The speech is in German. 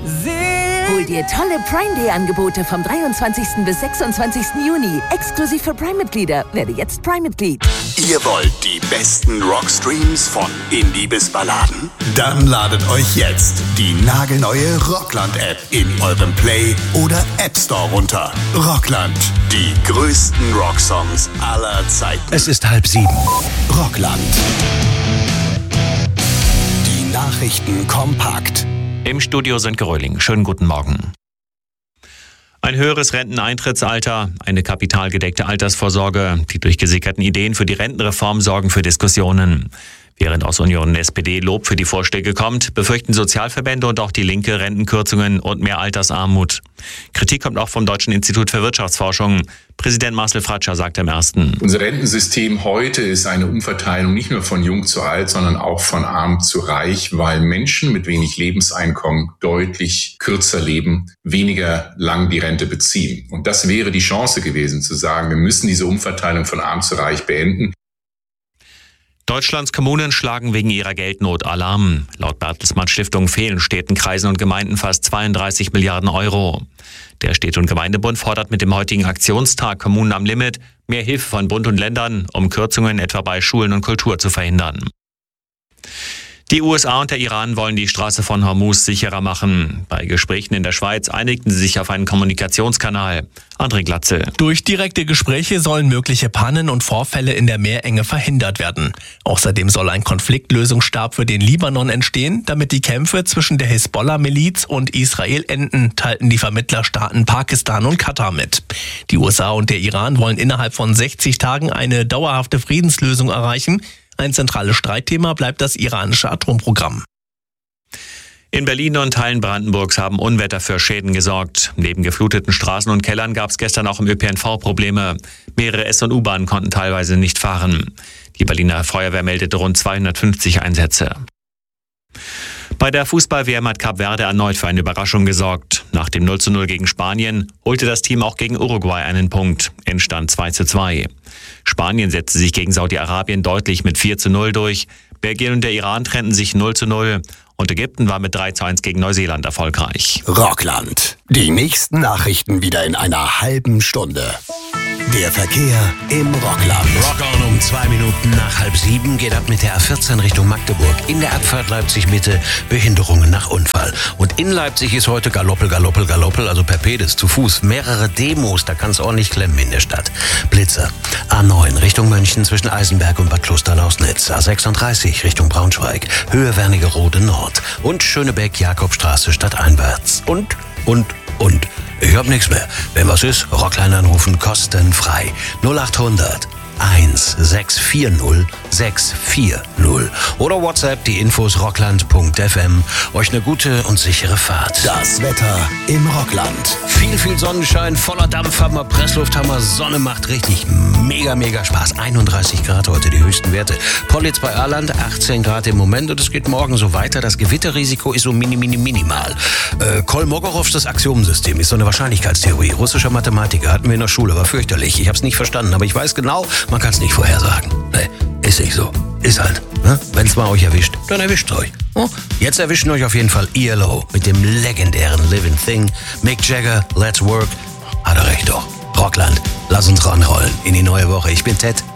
Hol dir tolle Prime Day Angebote vom 23. bis 26. Juni. Exklusiv für Prime-Mitglieder. Werde jetzt Prime-Mitglied. Ihr wollt die besten Rockstreams von Indie bis Balladen? Dann ladet euch jetzt die nagelneue Rockland-App in eurem Play- oder App Store runter. Rockland, die größten Rocksongs aller Zeiten. Es ist 6:30. Rockland. Die Nachrichten kompakt. Im Studio sind Geröhling. Schönen guten Morgen. Ein höheres Renteneintrittsalter, eine kapitalgedeckte Altersvorsorge. Die durchgesickerten Ideen für die Rentenreform sorgen für Diskussionen. Während aus Union und SPD Lob für die Vorschläge kommt, befürchten Sozialverbände und auch die Linke Rentenkürzungen und mehr Altersarmut. Kritik kommt auch vom Deutschen Institut für Wirtschaftsforschung. Präsident Marcel Fratscher sagt im Ersten: Unser Rentensystem heute ist eine Umverteilung nicht nur von jung zu alt, sondern auch von arm zu reich, weil Menschen mit wenig Lebenseinkommen deutlich kürzer leben, weniger lang die Rente beziehen. Und das wäre die Chance gewesen, zu sagen, wir müssen diese Umverteilung von arm zu reich beenden. Deutschlands Kommunen schlagen wegen ihrer Geldnot Alarm. Laut Bertelsmann Stiftung fehlen Städten, Kreisen und Gemeinden fast 32 Milliarden Euro. Der Städte- und Gemeindebund fordert mit dem heutigen Aktionstag Kommunen am Limit mehr Hilfe von Bund und Ländern, um Kürzungen etwa bei Schulen und Kultur zu verhindern. Die USA und der Iran wollen die Straße von Hormuz sicherer machen. Bei Gesprächen in der Schweiz einigten sie sich auf einen Kommunikationskanal. André Glatzel. Durch direkte Gespräche sollen mögliche Pannen und Vorfälle in der Meerenge verhindert werden. Außerdem soll ein Konfliktlösungsstab für den Libanon entstehen, damit die Kämpfe zwischen der Hisbollah-Miliz und Israel enden, teilten die Vermittlerstaaten Pakistan und Katar mit. Die USA und der Iran wollen innerhalb von 60 Tagen eine dauerhafte Friedenslösung erreichen. Ein zentrales Streitthema bleibt das iranische Atomprogramm. In Berlin und Teilen Brandenburgs haben Unwetter für Schäden gesorgt. Neben gefluteten Straßen und Kellern gab es gestern auch im ÖPNV Probleme. Mehrere S- und U-Bahnen konnten teilweise nicht fahren. Die Berliner Feuerwehr meldete rund 250 Einsätze. Bei der Fußball-WM hat Kap Verde erneut für eine Überraschung gesorgt. Nach dem 0:0 gegen Spanien holte das Team auch gegen Uruguay einen Punkt. Endstand 2:2. Spanien setzte sich gegen Saudi-Arabien deutlich mit 4:0 durch. Belgien und der Iran trennten sich 0:0. Und Ägypten war mit 3:1 gegen Neuseeland erfolgreich. Rockland. Die nächsten Nachrichten wieder in einer halben Stunde. Der Verkehr im Rockland. Rock on um 2 Minuten nach 6:30 geht ab mit der A14 Richtung Magdeburg. In der Abfahrt Leipzig-Mitte Behinderungen nach Unfall. Und in Leipzig ist heute Galoppel, also per Pedis, zu Fuß. Mehrere Demos, da kann es ordentlich klemmen in der Stadt. Blitzer. A9 Richtung München zwischen Eisenberg und Bad Klosterlausnitz. A36 Richtung Braunschweig. Höhe Wernigerode Nord. Und Schönebeck-Jakobstraße stadteinwärts. Und. Ich hab nichts mehr. Wenn was ist, Rockline anrufen, kostenfrei. 0800 1640 640. Oder WhatsApp die Infos rockland.fm. Euch eine gute und sichere Fahrt. Das Wetter im Rockland. Viel Sonnenschein, voller Dampf haben wir, Pressluft haben wir, Sonne macht richtig mega Spaß. 31 Grad heute die höchsten Werte. Pollitz bei Erland, 18 Grad im Moment und es geht morgen so weiter. Das Gewitterrisiko ist so minimal. Kolmogorows, das Axiomensystem, ist so eine Wahrscheinlichkeitstheorie. Russischer Mathematiker, hatten wir in der Schule, war fürchterlich. Ich hab's nicht verstanden, aber ich weiß genau, man kann's nicht vorhersagen. Nee, ist nicht so. Ist halt. Ne? Wenn's mal euch erwischt, dann erwischt's euch. Oh, jetzt erwischen euch auf jeden Fall ELO mit dem legendären Living Thing. Mick Jagger, Let's Work. Hat er recht doch. Rockland, lass uns ranrollen in die neue Woche. Ich bin Ted.